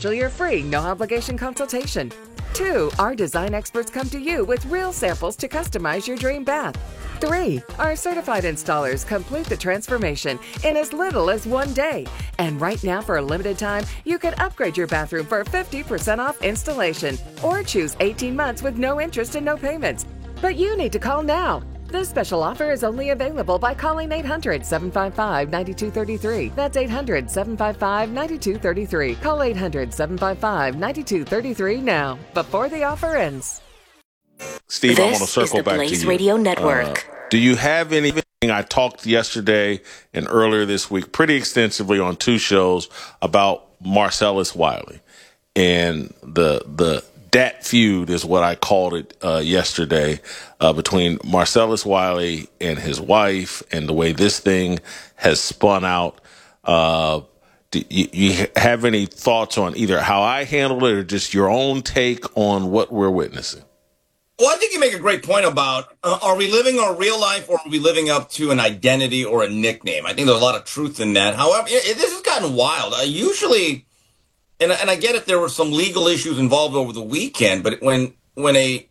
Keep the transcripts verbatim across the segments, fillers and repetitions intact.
schedule your free, no-obligation consultation. Two, our design experts come to you with real samples to customize your dream bath. Three, our certified installers complete the transformation in as little as one day. And right now, for a limited time, you can upgrade your bathroom for fifty percent off installation or choose eighteen months with no interest and no payments. But you need to call now. This special offer is only available by calling eight hundred, seven five five, nine two three three. That's eight hundred, seven five five, nine two three three. Call eight hundred, seven five five, nine two three three now, before the offer ends. Steve, this I want to circle is the back Blaze to you. Radio Network. Uh, do you have anything? I talked yesterday and earlier this week pretty extensively on two shows about Marcellus Wiley and the the dat feud is what I called it uh, yesterday uh, between Marcellus Wiley and his wife, and the way this thing has spun out. Uh, do you, you have any thoughts on either how I handled it or just your own take on what we're witnessing? Well, I think you make a great point about, uh, are we living our real life or are we living up to an identity or a nickname? I think there's a lot of truth in that. However, it, this has gotten wild. I usually, and, and I get it, there were some legal issues involved over the weekend, but when when a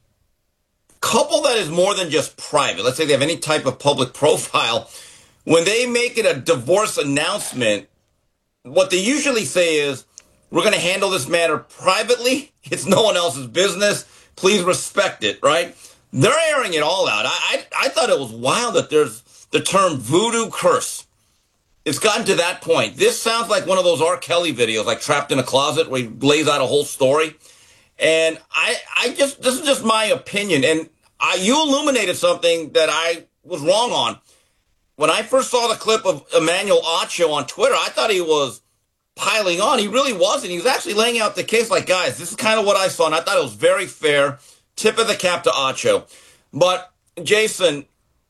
couple that is more than just private, let's say they have any type of public profile, when they make it a divorce announcement, what they usually say is, we're going to handle this matter privately. It's no one else's business. Please respect it, right? They're airing it all out. I, I I thought it was wild that there's the term voodoo curse. It's gotten to that point. This sounds like one of those R. Kelly videos, like Trapped in a Closet, where he lays out a whole story. And I I just, this is just my opinion. And I, you illuminated something that I was wrong on. When I first saw the clip of Emmanuel Acho on Twitter, I thought he was piling on. He really wasn't. He was actually laying out the case like, guys, this is kind of what I saw, and I thought it was very fair. Tip of the cap to Acho. But, Jason,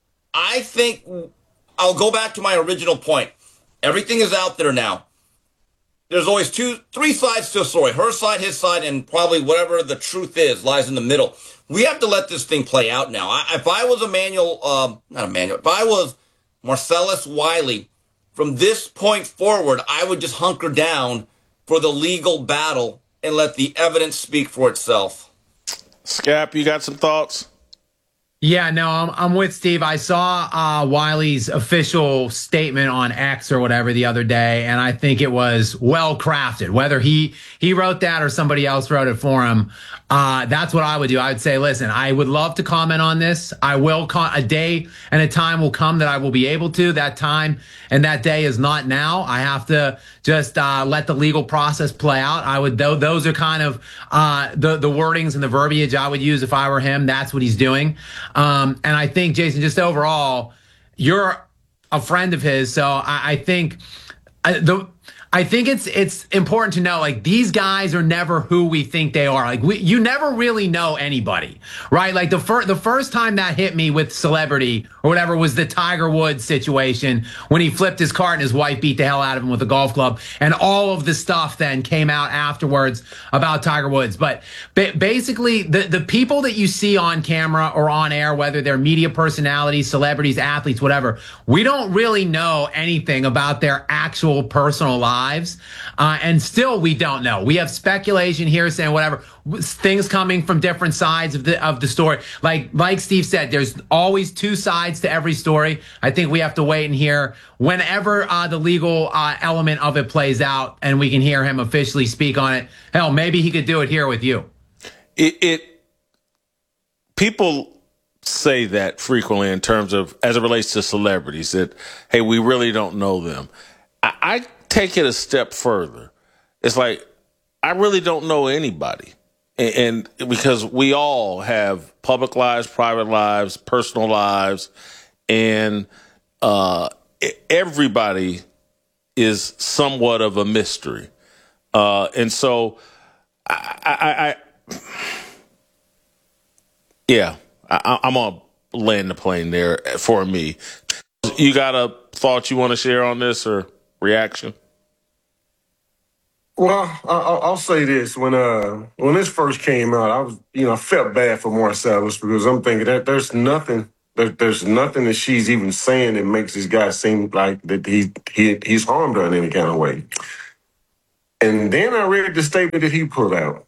I think I'll go back to my original point. Everything is out there now. There's always two, three sides to a story. Her side, his side, and probably whatever the truth is lies in the middle. We have to let this thing play out now. I, if I was Emmanuel, um, not Emmanuel, if I was Marcellus Wiley, from this point forward, I would just hunker down for the legal battle and let the evidence speak for itself. Scap, you got some thoughts? Yeah, no, I'm, I'm with Steve. I saw uh, Wiley's official statement on X or whatever the other day, and I think it was well crafted. Whether he he wrote that or somebody else wrote it for him, uh, that's what I would do. I would say, listen, I would love to comment on this. I will. Con- a day and a time will come that I will be able to. That time and that day is not now. I have to just uh, let the legal process play out. I would. Th- those are kind of uh, the the wordings and the verbiage I would use if I were him. That's what he's doing. Um, and I think, Jason, just overall, you're a friend of his. So I, I think I, the, I think it's, it's important to know, like, these guys are never who we think they are. Like, we, you never really know anybody, right? Like the first, the first time that hit me with celebrity or whatever was the Tiger Woods situation when he flipped his cart and his wife beat the hell out of him with a golf club. And all of the stuff then came out afterwards about Tiger Woods. But ba- basically the, the people that you see on camera or on air, whether they're media personalities, celebrities, athletes, whatever, we don't really know anything about their actual personal lives. Lives, uh, and still we don't know. We have speculation here saying whatever, things coming from different sides of the of the story. Like like Steve said, there's always two sides to every story. I think we have to wait and hear whenever uh, the legal uh, element of it plays out, and we can hear him officially speak on it. Hell, maybe he could do it here with you. It, it people say that frequently in terms of as it relates to celebrities that, hey, we really don't know them. I, I take it a step further. It's like, I really don't know anybody. And, and because we all have public lives, private lives, personal lives, and uh, everybody is somewhat of a mystery. Uh, and so, I, I, I yeah, I, I'm going to land the plane there for me. You got a thought you want to share on this or reaction? Well, I'll, I'll say this: when uh when this first came out, I was you know I felt bad for Marcellus because I'm thinking that there's nothing there, there's nothing that she's even saying that makes this guy seem like that he he he's harmed her in any kind of way. And then I read the statement that he put out.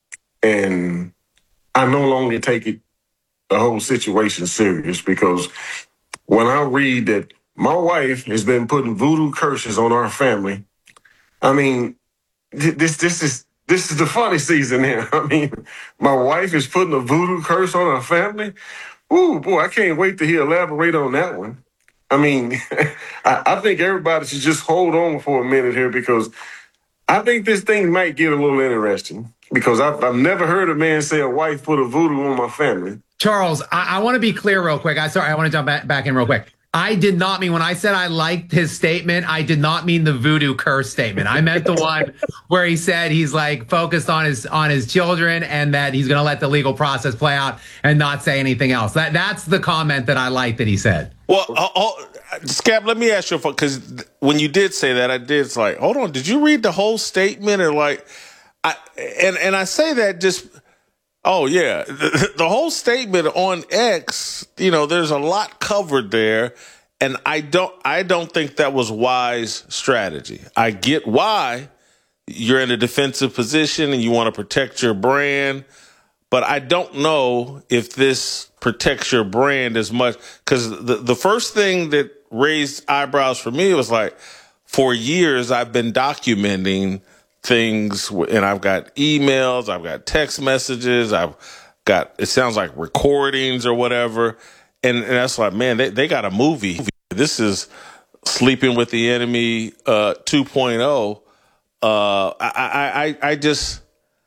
And I no longer take it, the whole situation, serious, because when I read that my wife has been putting voodoo curses on our family, I mean, th- this this is this is the funny season here. I mean, my wife is putting a voodoo curse on our family. Ooh, boy, I can't wait to hear elaborate on that one. I mean, I, I think everybody should just hold on for a minute here, because I think this thing might get a little interesting, because I've, I've never heard a man say a wife put a voodoo on my family. Charles, I, I want to be clear real quick. I sorry, I want to jump back, back in real quick. I did not mean, when I said I liked his statement, I did not mean the voodoo curse statement. I meant the one where he said he's like focused on his on his children and that he's going to let the legal process play out and not say anything else. That that's the comment that I like that he said. Well, I'll, I'll, Scab, let me ask you, because when you did say that, I did. It's like, hold on, did you read the whole statement? Or like, I and and I say that just. Oh, yeah. The, the whole statement on X, you know, there's a lot covered there. And I don't I don't think that was wise strategy. I get why you're in a defensive position and you want to protect your brand. But I don't know if this protects your brand as much, because the, the first thing that raised eyebrows for me was like, for years, I've been documenting things, and I've got emails, I've got text messages, I've got, it sounds like recordings or whatever. And, and that's like, man, they, they got a movie. This is Sleeping with the Enemy uh, two point oh. Uh, I, I, I, I just,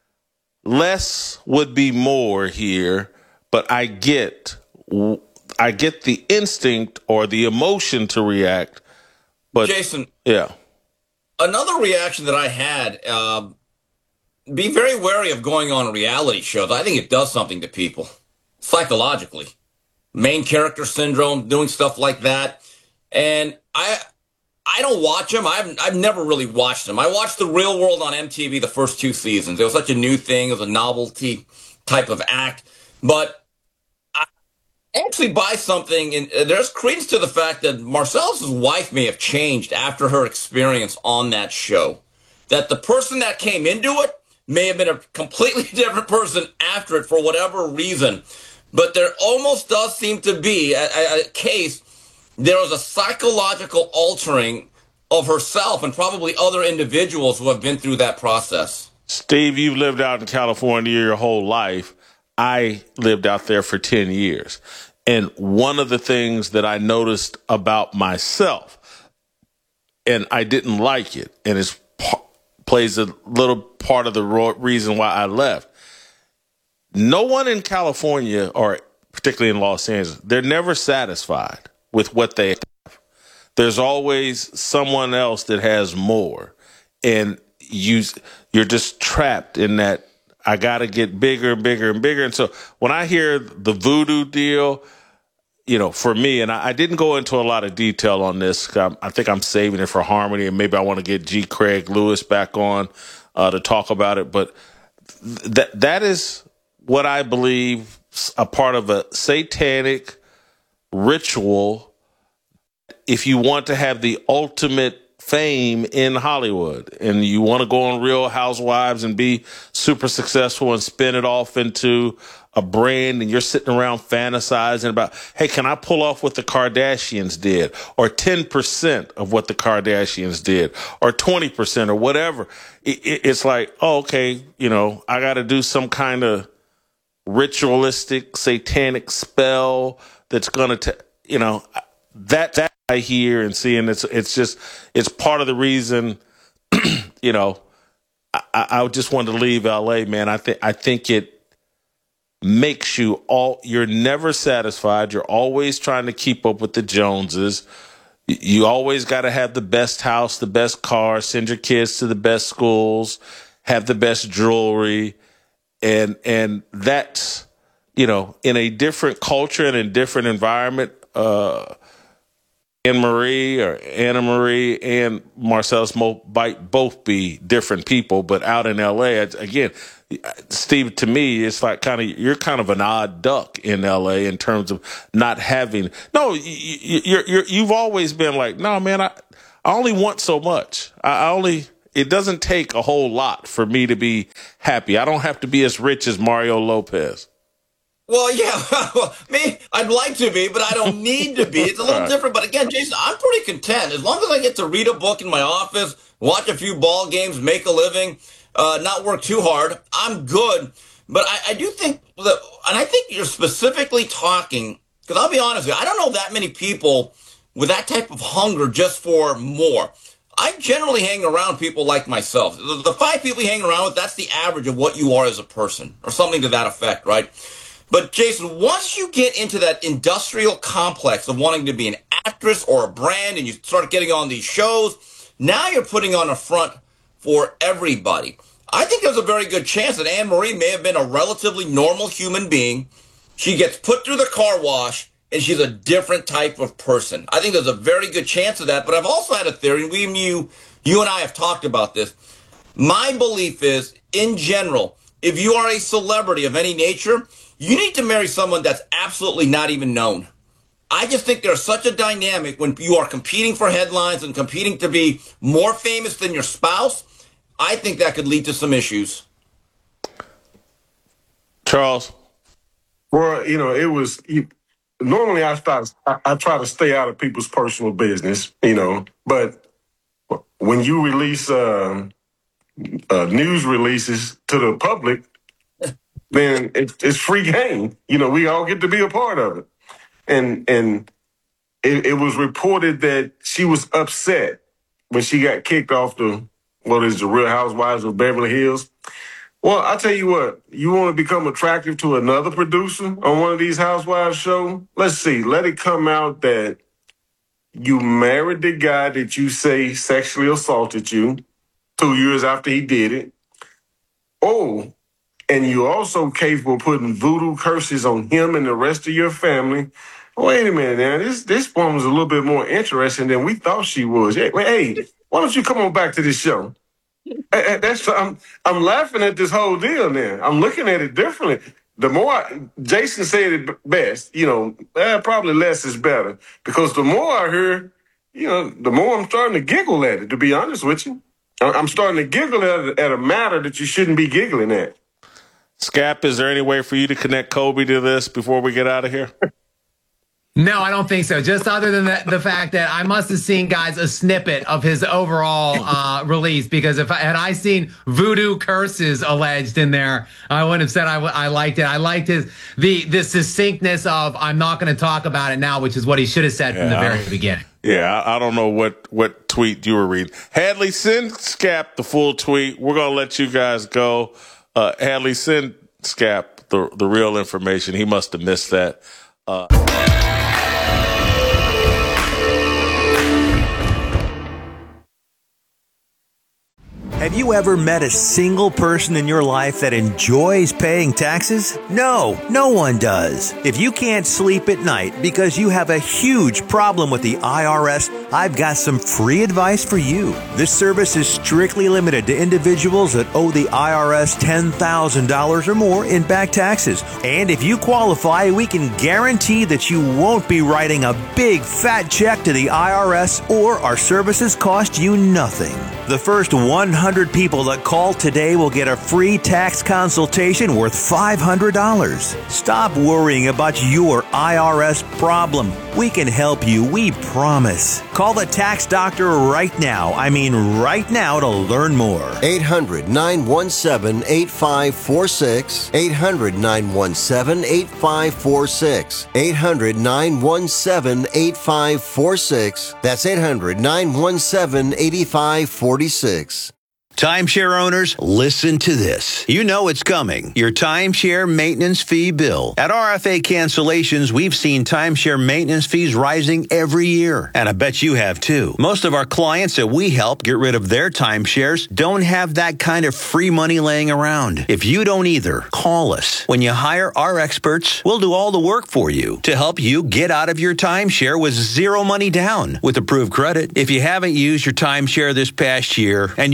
less would be more here, but I get, I get the instinct or the emotion to react. But Jason, yeah. Another reaction that I had, uh, be very wary of going on reality shows. I think it does something to people psychologically. Main character syndrome, doing stuff like that. And I I don't watch them. I've, I've never really watched them. I watched The Real World on M T V the first two seasons. It was such a new thing. It was a novelty type of act. But I actually buy something, and there's credence to the fact that Marcellus' wife may have changed after her experience on that show. That the person that came into it may have been a completely different person after it for whatever reason. But there almost does seem to be a, a, a case, there was a psychological altering of herself and probably other individuals who have been through that process. Steve, you've lived out in California your whole life. I lived out there for ten years. And one of the things that I noticed about myself, and I didn't like it, and it plays a little part of the reason why I left. No one in California, or particularly in Los Angeles, they're never satisfied with what they have. There's always someone else that has more. And you, you're just trapped in that, I got to get bigger and bigger and bigger. And so when I hear the voodoo deal, you know, for me, and I, I didn't go into a lot of detail on this. I, I think I'm saving it for Harmony, and maybe I want to get G. Craig Lewis back on uh, to talk about it. But th- that that is what I believe a part of a satanic ritual. If you want to have the ultimate fame in Hollywood and you want to go on Real Housewives and be super successful and spin it off into a brand, and you're sitting around fantasizing about, hey, can I pull off what the Kardashians did, or ten percent of what the Kardashians did, or twenty percent or whatever. It, it, it's like, oh, okay, you know, I got to do some kind of ritualistic satanic spell that's going to, you know, that, that I hear and see. And it's, it's just, it's part of the reason, you know, I, I just wanted to leave L A, man. I think, I think it makes you all, you're never satisfied. You're always trying to keep up with the Joneses. You always got to have the best house, the best car, send your kids to the best schools, have the best jewelry. And, and that's, you know, in a different culture and a different environment, uh, Anne Marie or Anna Marie and Marcellus might both be different people, but out in L A, again, Steve, to me, it's like kind of, you're kind of an odd duck in L A in terms of not having, no, you, you're, you're, you've always been like, no, man, I, I only want so much. I only, it doesn't take a whole lot for me to be happy. I don't have to be as rich as Mario Lopez. Well, yeah, me, I'd like to be, but I don't need to be. It's a little Right. different. But again, Jason, I'm pretty content. As long as I get to read a book in my office, watch a few ball games, make a living, uh, not work too hard, I'm good. But I, I do think that, and I think you're specifically talking, because I'll be honest with you, I don't know that many people with that type of hunger just for more. I generally hang around people like myself. The, the five people you hang around with, that's the average of what you are as a person, or something to that effect, right? But Jason, once you get into that industrial complex of wanting to be an actress or a brand and you start getting on these shows, now you're putting on a front for everybody. I think there's a very good chance that Anne Marie may have been a relatively normal human being. She gets put through the car wash and she's a different type of person. I think there's a very good chance of that. But I've also had a theory, and we, you, you and I have talked about this. My belief is, in general, if you are a celebrity of any nature, you need to marry someone that's absolutely not even known. I just think there's such a dynamic when you are competing for headlines and competing to be more famous than your spouse. I think that could lead to some issues. Charles? Well, you know, it was, you, normally I, start, I, I try to stay out of people's personal business, you know, but when you release uh, uh, news releases to the public, then it, it's free game. You know, we all get to be a part of it. And and it, it was reported that she was upset when she got kicked off the, what is the Real Housewives of Beverly Hills. Well, I tell you what, you want to become attractive to another producer on one of these Housewives shows? Let's see, let it come out that you married the guy that you say sexually assaulted you two years after he did it. Oh, and you're also capable of putting voodoo curses on him and the rest of your family. Wait a minute now, this this woman's a little bit more interesting than we thought she was. Hey, hey, why don't you come on back to this show? Hey, that's I'm I'm laughing at this whole deal now. I'm looking at it differently. The more I, Jason said it best, you know, eh, probably less is better. Because the more I hear, you know, the more I'm starting to giggle at it, to be honest with you. I'm starting to giggle at, at a matter that you shouldn't be giggling at. Scap, is there any way for you to connect Kobe to this before we get out of here? No, I don't think so. Just other than the, the fact that I must have seen, guys, a snippet of his overall uh, release, because if I, had I seen voodoo curses alleged in there, I wouldn't have said I, I liked it. I liked his the the succinctness of I'm not going to talk about it now, which is what he should have said yeah, from the very beginning. Yeah, I, I don't know what, what tweet you were reading. Hadley, send Scap the full tweet. We're going to let you guys go. Uh, Hadley, send Scap the, the real information. He must have missed that. Uh, Have you ever met a single person in your life that enjoys paying taxes? No, no one does. If you can't sleep at night because you have a huge problem with the I R S, I've got some free advice for you. This service is strictly limited to individuals that owe the I R S ten thousand dollars or more in back taxes. And if you qualify, we can guarantee that you won't be writing a big fat check to the I R S, or our services cost you nothing. The first one hundred people that call today will get a free tax consultation worth five hundred dollars. Stop worrying about your I R S problem. We can help you, we promise. Call the tax doctor right now. I mean right now to learn more. eight hundred, nine one seven, eight five four six. eight hundred, nine one seven, eight five four six. eight hundred, nine one seven, eight five four six. That's eight hundred, nine one seven, eight five four six. Timeshare owners, listen to this. You know it's coming. Your timeshare maintenance fee bill. At R F A Cancellations, we've seen timeshare maintenance fees rising every year. And I bet you have too. Most of our clients that we help get rid of their timeshares don't have that kind of free money laying around. If you don't either, call us. When you hire our experts, we'll do all the work for you to help you get out of your timeshare with zero money down with approved credit. If you haven't used your timeshare this past year and you want to leave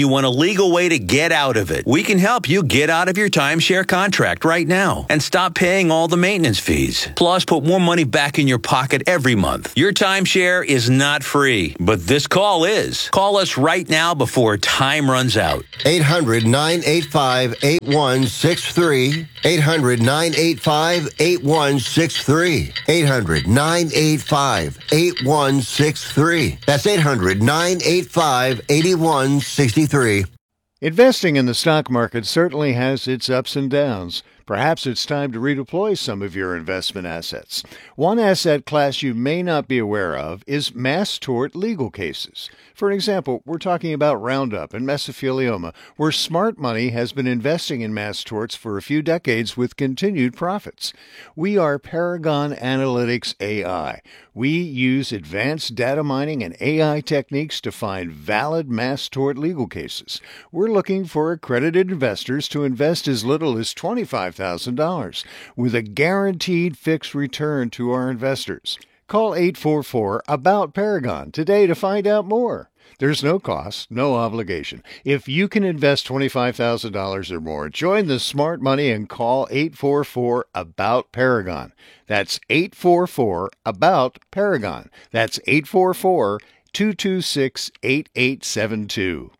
legal way to get out of it. We can help you get out of your timeshare contract right now and stop paying all the maintenance fees. Plus, put more money back in your pocket every month. Your timeshare is not free, but this call is. Call us right now before time runs out. eight hundred, nine eight five, eight one six three. eight hundred, nine eight five, eight one six three. eight hundred, nine eight five, eight one six three. That's eight hundred, nine eight five, eight one six three. Investing in the stock market certainly has its ups and downs. Perhaps it's time to redeploy some of your investment assets. One asset class you may not be aware of is mass tort legal cases. For example, we're talking about Roundup and mesothelioma, where smart money has been investing in mass torts for a few decades with continued profits. We are Paragon Analytics A I. We use advanced data mining and A I techniques to find valid mass tort legal cases. We're looking for accredited investors to invest as little as twenty-five thousand dollars with a guaranteed fixed return to our investors. Call eight four four, A B O U T, Paragon today to find out more. There's no cost, no obligation. If you can invest twenty-five thousand dollars or more, join the smart money and call eight four four, A B O U T, Paragon. That's eight four four, A B O U T, Paragon. That's eight four four, two two six, eight eight seven two.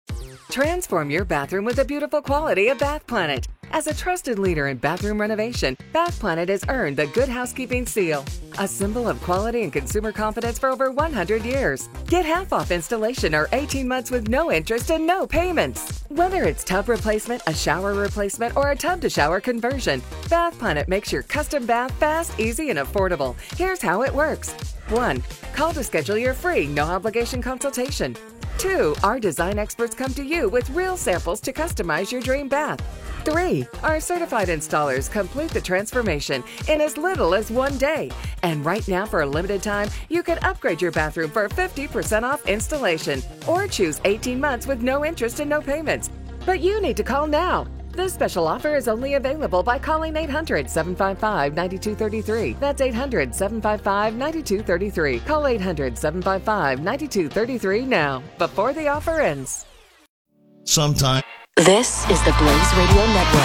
Transform your bathroom with the beautiful quality of Bath Planet. As a trusted leader in bathroom renovation, Bath Planet has earned the Good Housekeeping seal, a symbol of quality and consumer confidence for over one hundred years. Get half off installation or eighteen months with no interest and no payments. Whether it's tub replacement, a shower replacement, or a tub-to-shower conversion, Bath Planet makes your custom bath fast, easy, and affordable. Here's how it works. one. Call to schedule your free, no-obligation consultation. two. Our design experts come to you with real samples to customize your dream bath. three. Our certified installers complete the transformation in as little as one day. And right now, for a limited time, you can upgrade your bathroom for fifty percent off installation or choose eighteen months with no interest and no payments. But you need to call now. This special offer is only available by calling eight hundred, seven five five, nine two three three. That's eight hundred, seven five five, nine two three three. Call eight hundred, seven five five, nine two three three now, before the offer ends. Sometime. This is the Blaze Radio Network.